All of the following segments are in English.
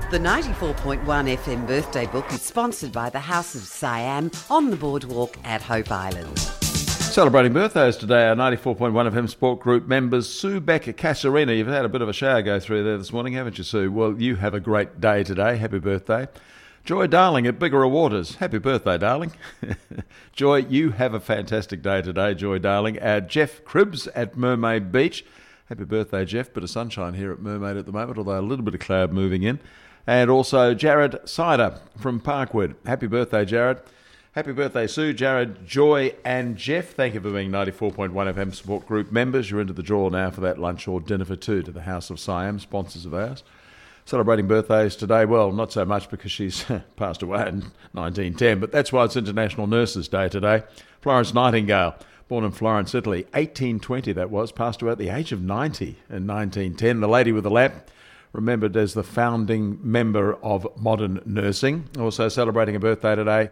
The 94.1 FM birthday book is sponsored by the House of Siam on the boardwalk at Hope Island. Celebrating birthdays today, our 94.1 FM Sport Group members, Sue Becker-Casarina. You've had a bit of a shower go through there this morning, haven't you, Sue? Well, you have a great day today. Happy birthday. Joy Darling at Bigara Waters. Happy birthday, darling. Joy, you have a fantastic day today, Joy Darling. Jeff Cribbs at Mermaid Beach. Happy birthday, Jeff. Bit of sunshine here at Mermaid at the moment, although a little bit of cloud moving in. And also Jared Sider from Parkwood. Happy birthday, Jared. Happy birthday, Sue, Jared, Joy and Jeff. Thank you for being 94.1 FM Support Group members. You're into the draw now for that lunch or dinner for two to the House of Siam, sponsors of ours. Celebrating birthdays today, well, not so much because she's passed away in 1910, but that's why it's International Nurses Day today. Florence Nightingale, born in Florence, Italy, 1820 that was, passed away at the age of 90 in 1910. The lady with the lamp, remembered as the founding member of modern nursing. Also celebrating a birthday today,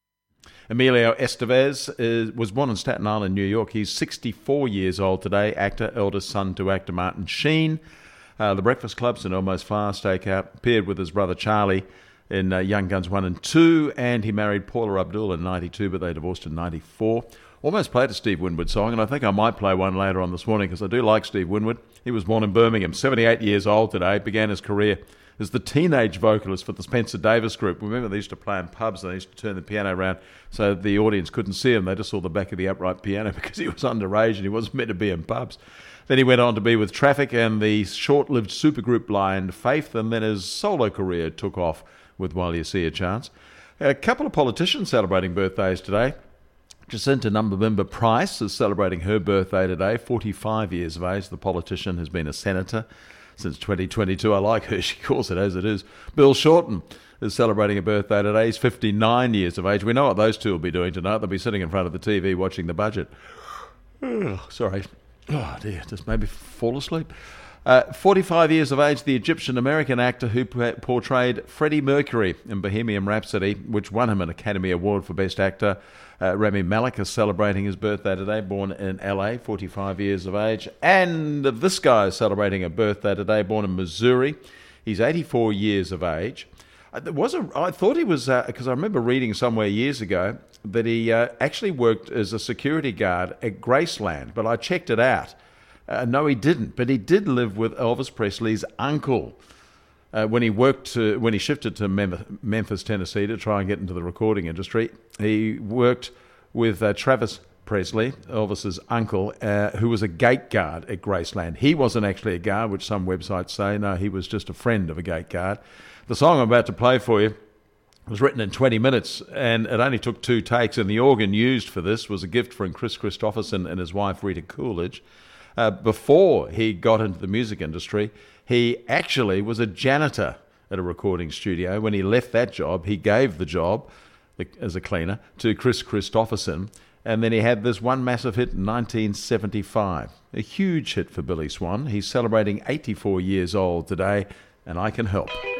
Emilio Estevez was born in Staten Island, New York. He's 64 years old today, actor, eldest son to actor Martin Sheen. The Breakfast Clubs and Almost Far Stakeout, appeared with his brother Charlie in Young Guns 1 and 2, and he married Paula Abdul in 92, but they divorced in 94. Almost played a Steve Winwood song, and I think I might play one later on this morning because I do like Steve Winwood. He was born in Birmingham, 78 years old today, began his career as the teenage vocalist for the Spencer Davis Group. Remember, they used to play in pubs and they used to turn the piano around so the audience couldn't see him. They just saw the back of the upright piano because he was underage and he wasn't meant to be in pubs. Then he went on to be with Traffic and the short-lived supergroup Blind Faith, and then his solo career took off with While You See a Chance. A couple of politicians celebrating birthdays today. Jacinta Numbabimba Price is celebrating her birthday today, 45 years of age. The politician has been a senator since 2022. I like her. She calls it as it is. Bill Shorten is celebrating a birthday today. He's 59 years of age. We know what those two will be doing tonight. They'll be sitting in front of the TV watching the budget. Sorry. Oh, dear. Just maybe fall asleep. 45 years of age, the Egyptian-American actor who portrayed Freddie Mercury in Bohemian Rhapsody, which won him an Academy Award for Best Actor. Rami Malek is celebrating his birthday today, born in LA, 45 years of age. And this guy is celebrating a birthday today, born in Missouri. He's 84 years of age. I thought he was, because I remember reading somewhere years ago that he actually worked as a security guard at Graceland, but I checked it out. No, he didn't, but he did live with Elvis Presley's uncle when he shifted to Memphis, Tennessee, to try and get into the recording industry. He worked with Travis Presley, Elvis's uncle, who was a gate guard at Graceland. He wasn't actually a guard, which some websites say. No, he was just a friend of a gate guard. The song I'm about to play for you was written in 20 minutes, and it only took 2 takes, and the organ used for this was a gift from Chris Christopherson and his wife Rita Coolidge. Before he got into the music industry, he actually was a janitor at a recording studio. When he left that job, he gave the job as a cleaner to Chris Christopherson, and then he had this one massive hit in 1975. A huge hit for Billy Swan. He's celebrating 84 years old today, and I Can Help.